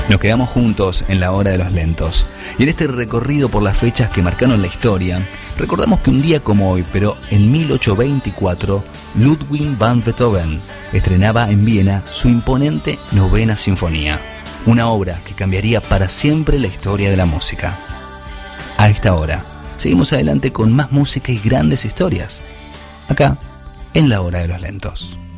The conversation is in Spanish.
Nos quedamos juntos en la hora de los lentos. Y en este recorrido por las fechas que marcaron la historia, recordamos que un día como hoy, pero en 1824, Ludwig van Beethoven estrenaba en Viena su imponente Novena Sinfonía, una obra que cambiaría para siempre la historia de la música. A esta hora, seguimos adelante con más música y grandes historias, acá en la hora de los lentos.